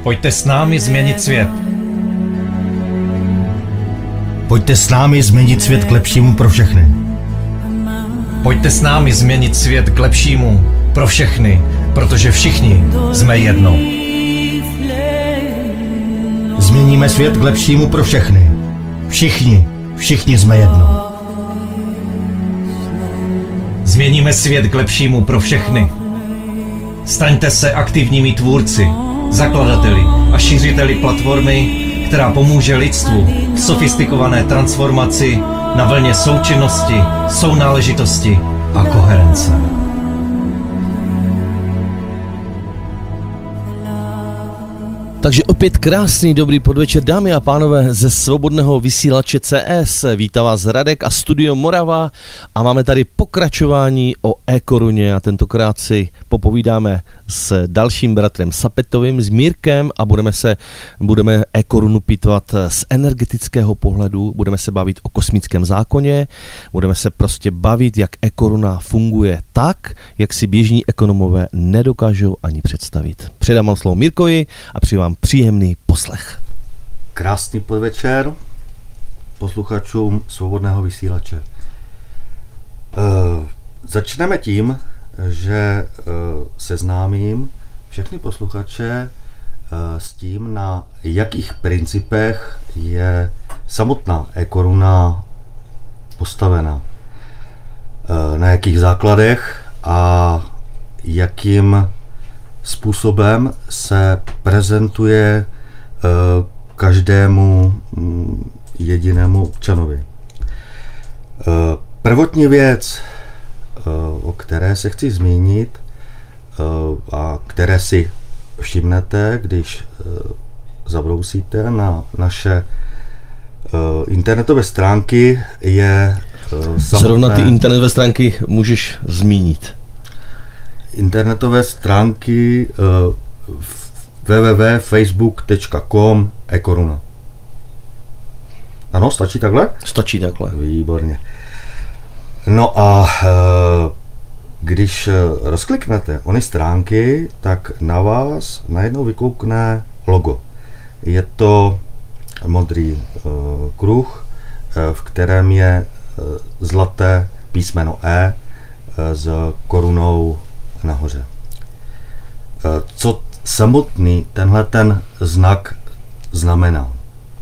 Pojďte s námi změnit svět. Pojďte s námi změnit svět k lepšímu pro všechny. Pojďte s námi změnit svět k lepšímu pro všechny, protože všichni jsme jedno. Změníme svět k lepšímu pro všechny. Všichni jsme jedno. Změníme svět k lepšímu pro všechny. Staňte se aktivními tvůrci, zakladateli a šířiteli platformy, která pomůže lidstvu v sofistikované transformaci na vlně součinnosti, sounáležitosti a koherence. Takže opět krásný dobrý podvečer, dámy a pánové, ze svobodného vysílače CS. Vítá vás Radek a Studio Morava a máme tady pokračování o e-koruně a tentokrát si popovídáme s dalším bratrem Sapetovým, s Mírkem a budeme e-korunu pitvat z energetického pohledu, budeme se bavit o kosmickém zákoně, budeme se prostě bavit, jak e-koruna funguje tak, jak si běžní ekonomové nedokážou ani představit. Předám vám slovo Mírkovi a přeji vám příjemný poslech. Krásný podvečer posluchačům svobodného vysílače. Začneme tím, že seznámím všechny posluchače s tím, na jakých principech je samotná e-koruna postavena, na jakých základech a jakým způsobem se prezentuje každému jedinému občanovi. Prvotní věc, o které se chci zmínit a které si všimnete, když zabrousíte na naše internetové stránky, je Zrovna ty internetové stránky můžeš zmínit. Internetové stránky www.facebook.com e-koruna. Ano, stačí takhle? Stačí takhle. Výborně. No a když rozkliknete ony stránky, tak na vás najednou vykoukne logo. Je to modrý kruh, v kterém je zlaté písmeno E s korunou nahoře. Co samotný tenhle ten znak znamená?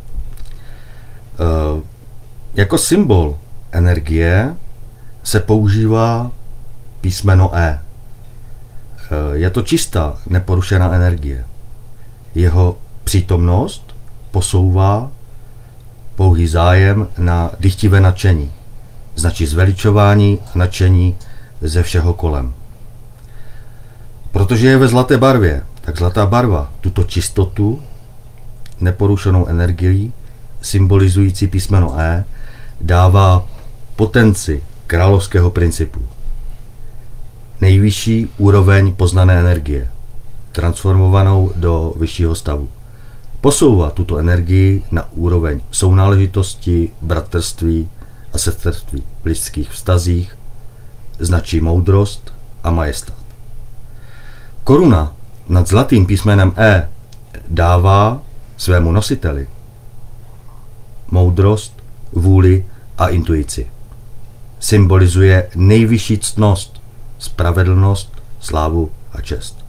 Jako symbol energie se používá písmeno E. Je to čistá, neporušená energie. Jeho přítomnost posouvá pouhý zájem na dychtivé nadšení. Značí zveličování a nadšení ze všeho kolem. Protože je ve zlaté barvě, tak zlatá barva tuto čistotu, neporušenou energii, symbolizující písmeno E, dává potenci královského principu. Nejvyšší úroveň poznané energie, transformovanou do vyššího stavu. Posouvá tuto energii na úroveň sounáležitosti, bratrství a sesterství v lidských vztazích, značí moudrost a majestát. Koruna nad zlatým písmenem E dává svému nositeli moudrost, vůli a intuici. Symbolizuje nejvyšší ctnost, spravedlnost, slávu a čest.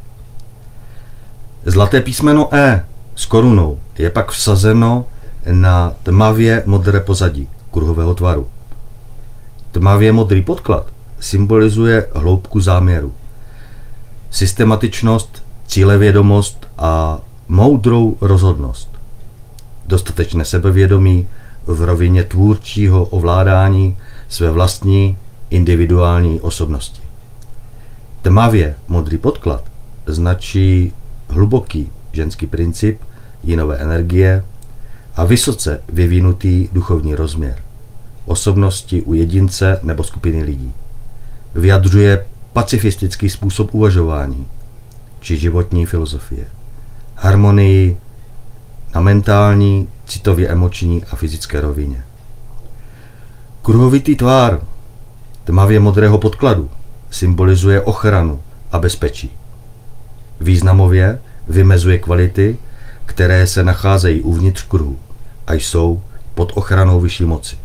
Zlaté písmeno E s korunou je pak vsazeno na tmavě modré pozadí kruhového tvaru. Tmavě modrý podklad symbolizuje hloubku záměru, systematičnost, cílevědomost a moudrou rozhodnost. Dostatečné sebevědomí v rovině tvůrčího ovládání své vlastní individuální osobnosti. Tmavě modrý podklad značí hluboký ženský princip jinové energie a vysoce vyvinutý duchovní rozměr osobnosti u jedince nebo skupiny lidí. Vyjadřuje pacifistický způsob uvažování či životní filozofie, harmonii na mentální, citově emoční a fyzické rovině. Kruhovitý tvar tmavě modrého podkladu symbolizuje ochranu a bezpečí. Významově vymezuje kvality, které se nacházejí uvnitř kruhu a jsou pod ochranou vyšší moci.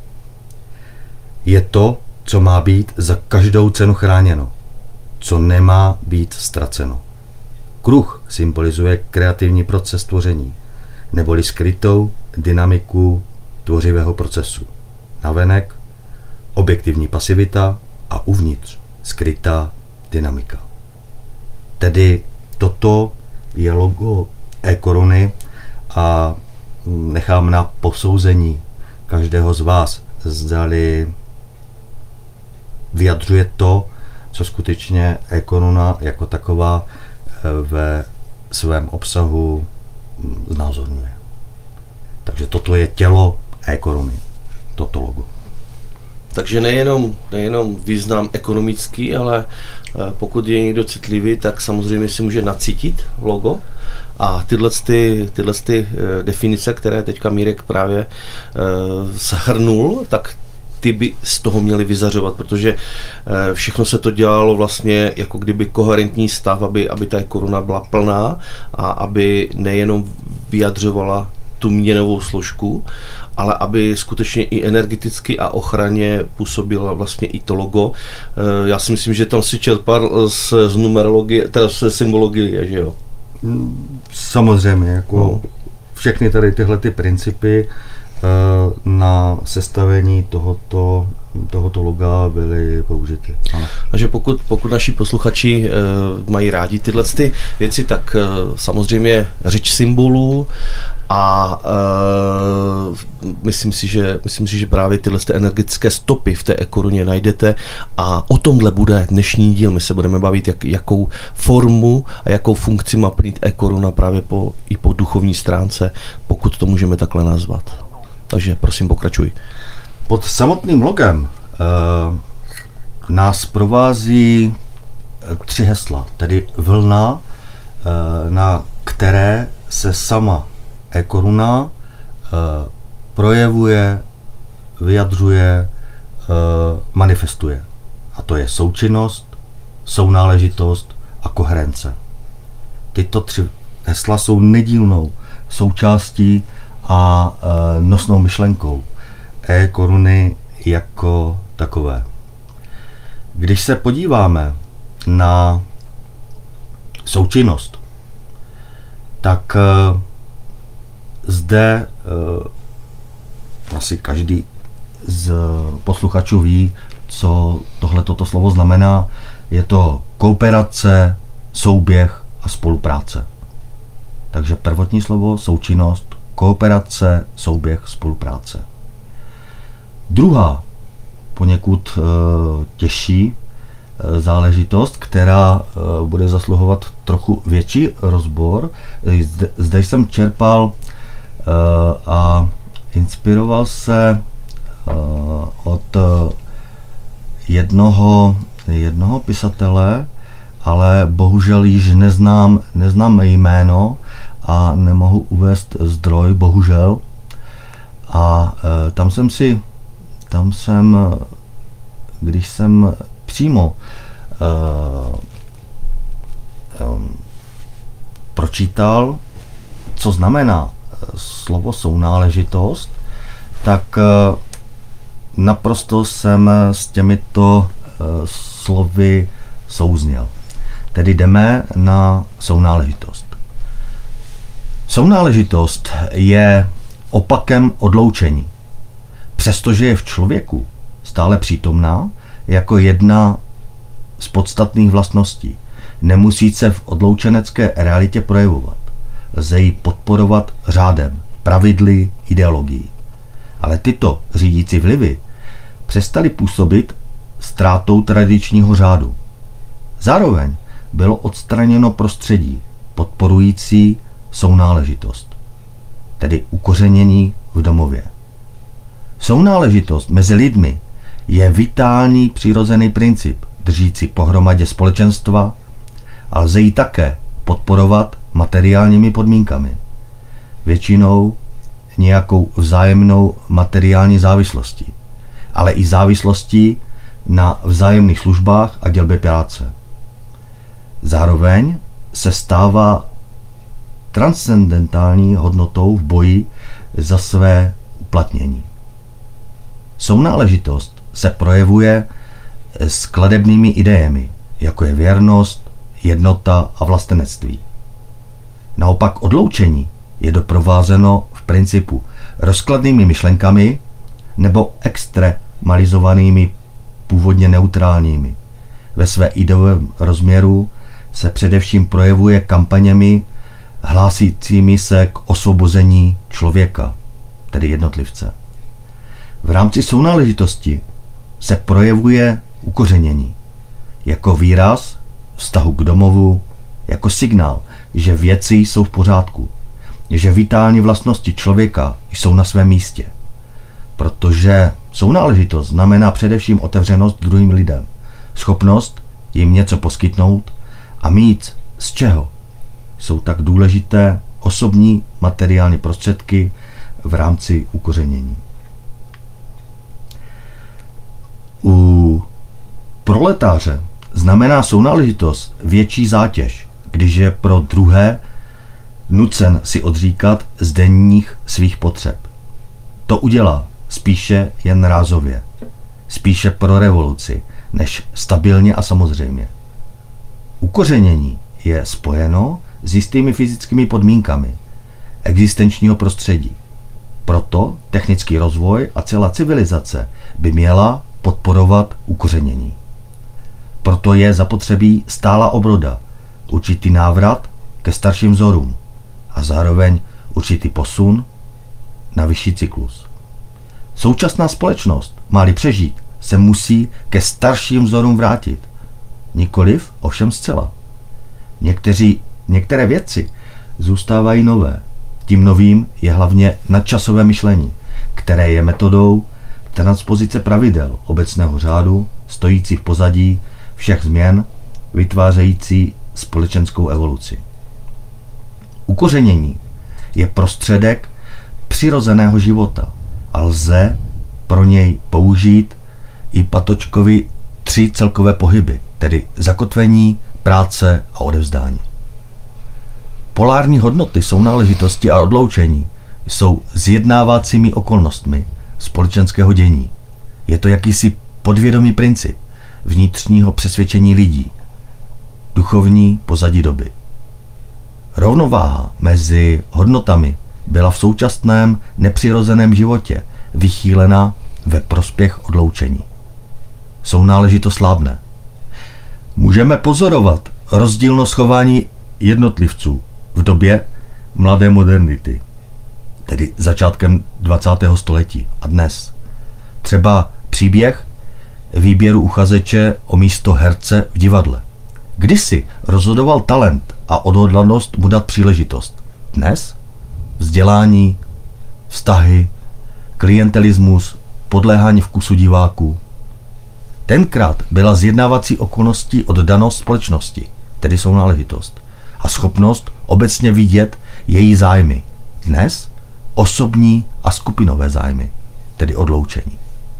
Je to, co má být za každou cenu chráněno, co nemá být ztraceno. Kruh symbolizuje kreativní proces tvoření, neboli skrytou dynamiku tvořivého procesu. Navenek objektivní pasivita a uvnitř skrytá dynamika. Tedy toto je logo e-koruny a nechám na posouzení každého z vás, zdali vyjadřuje to, co skutečně e-koruna jako taková ve svém obsahu znázorňuje. Takže toto je tělo e-koruny, toto logo. Takže nejenom význam ekonomický, ale pokud je někdo citlivý, tak samozřejmě si může nacítit logo. A tyhle definice, které teďka Mírek právě shrnul, tak ty by z toho měli vyzařovat, protože všechno se to dělalo vlastně jako kdyby koherentní stav, aby ta koruna byla plná a aby nejenom vyjadřovala tu měnovou složku, ale aby skutečně i energeticky a ochraně působila vlastně i to logo. Já si myslím, že tam si čerpal z numerologie, teda z symbologie, že jo? Samozřejmě, jako všechny tady tyhle ty principy na sestavení tohoto loga byly použity. Ano. Takže pokud naši posluchači mají rádi tyhle ty věci, tak samozřejmě řeč symbolů a myslím si, že právě tyhle energetické stopy v té e-koruně najdete a o tomhle bude dnešní díl. My se budeme bavit, jakou formu a jakou funkci má plnit e-koruna právě i po duchovní stránce, pokud to můžeme takhle nazvat. Takže prosím, pokračuj. Pod samotným logem nás provází 3 hesla, tedy vlna, na které se sama e-koruna projevuje, vyjadřuje, manifestuje. A to je součinnost, sounáležitost a koherence. Tyto 3 hesla jsou nedílnou součástí a nosnou myšlenkou e-koruny jako takové. Když se podíváme na součinnost, tak zde asi každý z posluchačů ví, co toto slovo znamená. Je to kooperace, souběh a spolupráce. Takže prvotní slovo součinnost, kooperace, souběh, spolupráce. Druhá, poněkud těžší záležitost, která bude zasluhovat trochu větší rozbor. Zde jsem čerpal a inspiroval se od jednoho pisatele, ale bohužel již neznám jméno a nemohu uvést zdroj, bohužel. A když jsem přímo pročítal, co znamená slovo sounáležitost, tak naprosto jsem s těmito slovy souzněl. Tedy jdeme na sounáležitost. Sounáležitost je opakem odloučení. Přestože je v člověku stále přítomná jako jedna z podstatných vlastností, nemusí se v odloučenecké realitě projevovat. Lze ji podporovat řádem, pravidly, ideologií. Ale tyto řídící vlivy přestaly působit ztrátou tradičního řádu. Zároveň bylo odstraněno prostředí podporující sounáležitost, tedy ukořenění v domově. Sounáležitost mezi lidmi je vitální přirozený princip, držící pohromadě společenstva, a lze ji také podporovat materiálními podmínkami. Většinou nějakou vzájemnou materiální závislostí, ale i závislostí na vzájemných službách a dělbě práce. Zároveň se stává transcendentální hodnotou v boji za své uplatnění. Sounáležitost se projevuje s kladebnými idejemi, jako je věrnost, jednota a vlastenectví. Naopak odloučení je doprovázeno v principu rozkladnými myšlenkami nebo extremalizovanými původně neutrálními. Ve své ideovém rozměru se především projevuje kampaněmi hlásícími se k osvobození člověka, tedy jednotlivce. V rámci sounáležitosti se projevuje ukořenění jako výraz vztahu k domovu, jako signál, že věci jsou v pořádku, že vitální vlastnosti člověka jsou na svém místě. Protože sounáležitost znamená především otevřenost druhým lidem, schopnost jim něco poskytnout a mít z čeho. Jsou tak důležité osobní materiální prostředky v rámci ukořenění. U proletáře znamená sounáležitost větší zátěž, když je pro druhé nucen si odříkat z denních svých potřeb. To udělá spíše jen rázově, spíše pro revoluci, než stabilně a samozřejmě. Ukořenění je spojeno s jistými fyzickými podmínkami existenčního prostředí. Proto technický rozvoj a celá civilizace by měla podporovat ukořenění. Proto je zapotřebí stálá obroda, určitý návrat ke starším vzorům a zároveň určitý posun na vyšší cyklus. Současná společnost, má-li přežít, se musí ke starším vzorům vrátit. Nikoliv ovšem zcela. Některé věci zůstávají nové. Tím novým je hlavně nadčasové myšlení, které je metodou transpozice pravidel obecného řádu, stojící v pozadí všech změn, vytvářející společenskou evoluci. Ukořenění je prostředek přirozeného života a lze pro něj použít i Patočkovy 3 celkové pohyby, tedy zakotvení, práce a odevzdání. Polární hodnoty sounáležitosti a odloučení jsou zjednávacími okolnostmi společenského dění. Je to jakýsi podvědomý princip vnitřního přesvědčení lidí, duchovní pozadí doby. Rovnováha mezi hodnotami byla v současném nepřirozeném životě vychýlena ve prospěch odloučení. Sounáležitost slábne. Můžeme pozorovat rozdílnost chování jednotlivců v době mladé modernity, tedy začátkem 20. století a dnes. Třeba příběh výběru uchazeče o místo herce v divadle. Kdysi rozhodoval talent a odhodlanost mu dát příležitost. Dnes vzdělání, vztahy, klientelismus, podléhání vkusu diváků. Tenkrát byla zjednávací okolností oddanost společnosti, tedy sounáležitost, a schopnost obecně vidět její zájmy. Dnes osobní a skupinové zájmy, tedy odloučení.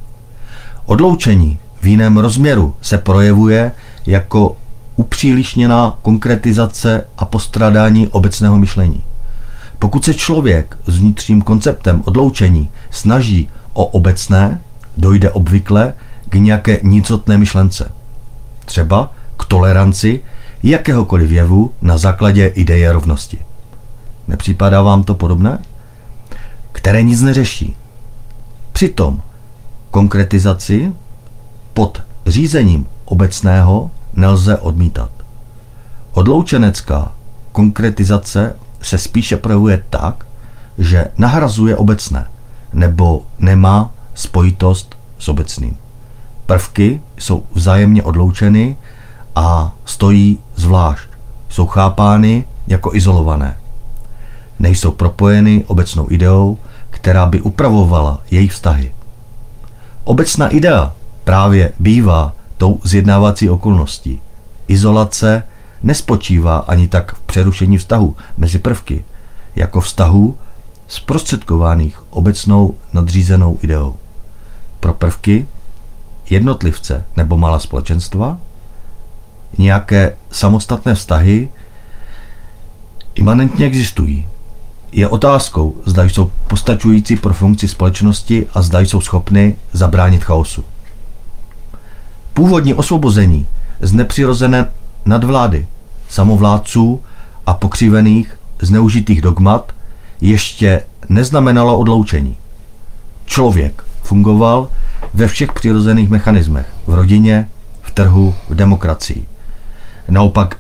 Odloučení v jiném rozměru se projevuje jako upřílišněná konkretizace a postrádání obecného myšlení. Pokud se člověk s vnitřním konceptem odloučení snaží o obecné, dojde obvykle k nějaké nicotné myšlence. Třeba k toleranci jakéhokoliv jevu na základě ideje rovnosti. Nepřipadá vám to podobné? Které nic neřeší. Přitom konkretizaci pod řízením obecného nelze odmítat. Odloučenecká konkretizace se spíše projevuje tak, že nahrazuje obecné nebo nemá spojitost s obecným. Prvky jsou vzájemně odloučeny a stojí zvlášť. Jsou chápány jako izolované. Nejsou propojeny obecnou ideou, která by upravovala jejich vztahy. Obecná idea právě bývá tou zjednávací okolností. Izolace nespočívá ani tak v přerušení vztahu mezi prvky, jako vztahu zprostředkovaných obecnou nadřízenou ideou. Pro prvky, jednotlivce nebo malá společenstva, nějaké samostatné vztahy imanentně existují. Je otázkou, zda jsou postačující pro funkci společnosti a zda jsou schopny zabránit chaosu. Původní osvobození z nepřirozené nadvlády, samovládců a pokřivených, zneužitých dogmat ještě neznamenalo odloučení. Člověk fungoval ve všech přirozených mechanismech, v rodině, v trhu, v demokracii. Naopak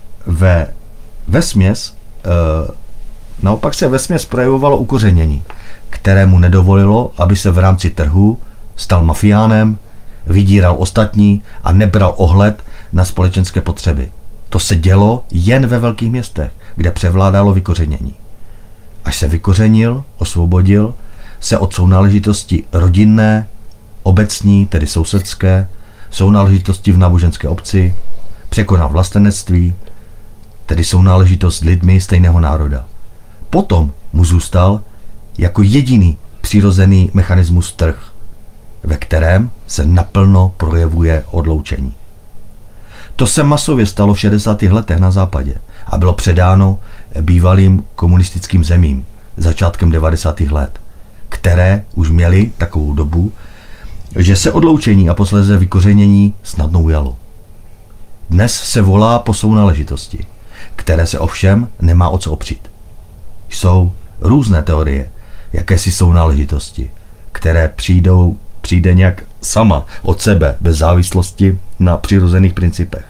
se vesměs projevovalo ukořenění, kterému nedovolilo, aby se v rámci trhu stal mafiánem, vydíral ostatní a nebral ohled na společenské potřeby. To se dělo jen ve velkých městech, kde převládalo vykořenění. Až se vykořenil, osvobodil se od sounáležitosti rodinné, obecní, tedy sousedské, sounáležitosti v náboženské obci, překonal vlastenectví, tedy sounáležitost s lidmi stejného národa. Potom mu zůstal jako jediný přirozený mechanismus trh, ve kterém se naplno projevuje odloučení. To se masově stalo v 60. letech na západě a bylo předáno bývalým komunistickým zemím začátkem 90. let, které už měly takovou dobu, že se odloučení a posléze vykořenění snadno ujalo. Dnes se volá po sounáležitosti, které se ovšem nemá o co opřít. Jsou různé teorie, jakési sounáležitosti, které přijde nějak sama od sebe, bez závislosti na přirozených principech.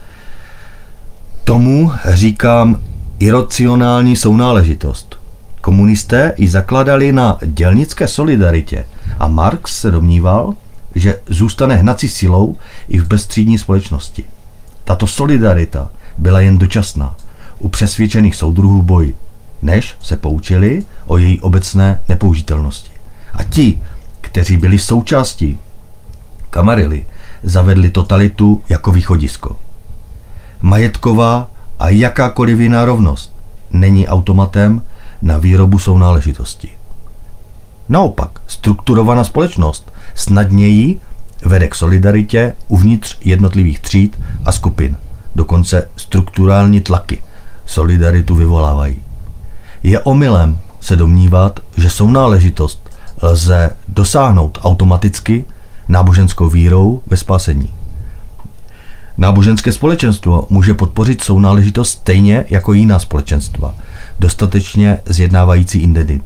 Tomu říkám iracionální sounáležitost. Komunisté ji zakládali na dělnické solidaritě a Marx se domníval, že zůstane hnací silou i v bezstřídní společnosti. Tato solidarita byla jen dočasná u přesvědčených soudruhů boji, než se poučili o její obecné nepoužitelnosti. A ti, kteří byli součástí kamarily, zavedli totalitu jako východisko. Majetková a jakákoliv jiná rovnost není automatem na výrobu sounáležitosti. Naopak, strukturovaná společnost snadněji vede k solidaritě uvnitř jednotlivých tříd a skupin. Dokonce strukturální tlaky solidaritu vyvolávají. Je omylem se domnívat, že sounáležitost lze dosáhnout automaticky náboženskou vírou ve spasení. Náboženské společenstvo může podpořit sounáležitost stejně jako jiná společenstva, dostatečně zjednávající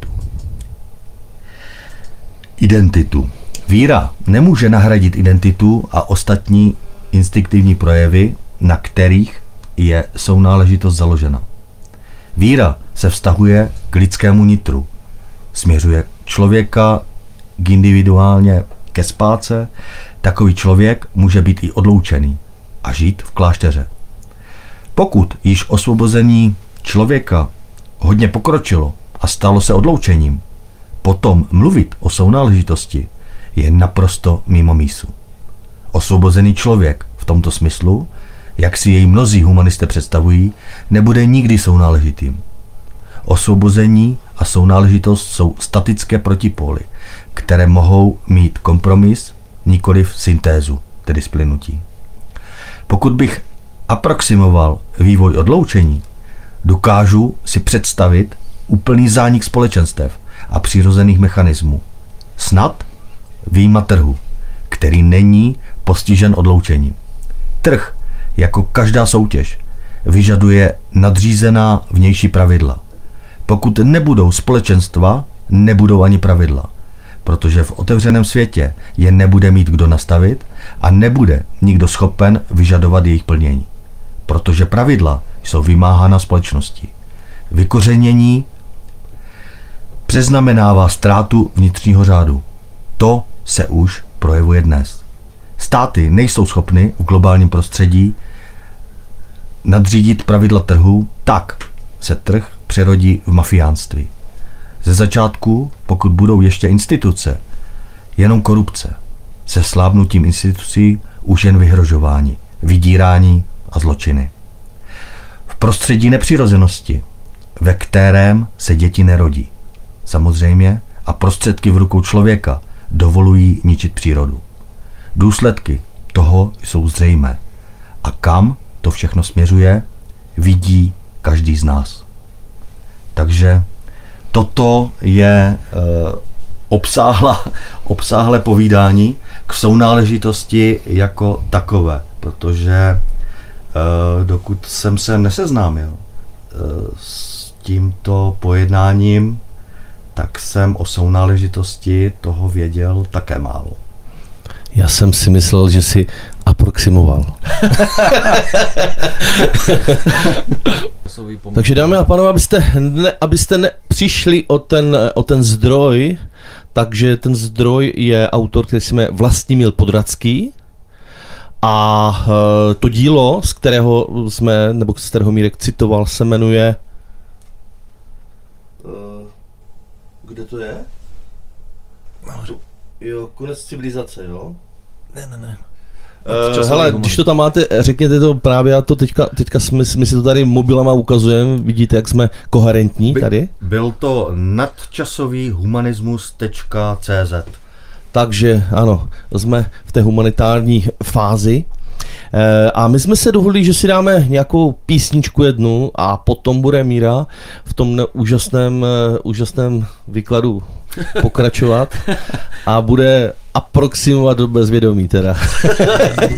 identitu. Víra nemůže nahradit identitu a ostatní instinktivní projevy, na kterých je sounáležitost založena. Víra se vztahuje k lidskému nitru, směřuje člověka k individuálně ke spáce. Takový člověk může být i odloučený a žít v klášteře. Pokud již osvobození člověka hodně pokročilo a stalo se odloučením, potom mluvit o sounáležitosti je naprosto mimo mísu. Osvobozený člověk v tomto smyslu, jak si jej mnozí humanisté představují, nebude nikdy sounáležitým. Osvobození a sounáležitost jsou statické protipóly, které mohou mít kompromis, nikoliv syntézu, tedy splynutí. Pokud bych aproximoval vývoj odloučení, dokážu si představit úplný zánik společenstev a přirozených mechanismů. Snad vyjma trhu, který není postižen odloučením. Trh, jako každá soutěž, vyžaduje nadřízená vnější pravidla. Pokud nebudou společenstva, nebudou ani pravidla, protože v otevřeném světě je nebude mít kdo nastavit a nebude nikdo schopen vyžadovat jejich plnění, protože pravidla jsou vymáhána společností. Vykořenění přeznamenává ztrátu vnitřního řádu. To se už projevuje dnes. Státy nejsou schopny v globálním prostředí nadřídit pravidla trhu, tak se trh přerodí v mafiánství. Ze začátku, pokud budou ještě instituce, jenom korupce, se slábnutím institucí už jen vyhrožování, vydírání a zločiny. V prostředí nepřirozenosti, ve kterém se děti nerodí, samozřejmě, a prostředky v rukou člověka dovolují ničit přírodu. Důsledky toho jsou zřejmé. A kam to všechno směřuje, vidí každý z nás. Takže toto je obsáhlé povídání k sounáležitosti jako takové, protože dokud jsem se neseznámil s tímto pojednáním, tak jsem o sounáležitosti toho věděl také málo. Já jsem si myslel, že si aproximoval. Takže dámy a pánové, abyste přišli o ten zdroj, takže ten zdroj je autor, který se jmenuje Vlastimil Podradský. A to dílo, z kterého Mírek citoval, se jmenuje... Kde to je? Jo, Konec civilizace, jo? Ne. Hele, když to tam máte, řekněte to právě, a to teďka my si to tady mobilama ukazujeme, vidíte, jak jsme koherentní tady? Byl to nadčasový humanismus.cz. Takže ano, jsme v té humanitární fázi. A my jsme se dohodli, že si dáme nějakou písničku jednu a potom bude Míra v tom úžasném výkladu pokračovat a bude aproximovat do bezvědomí teda.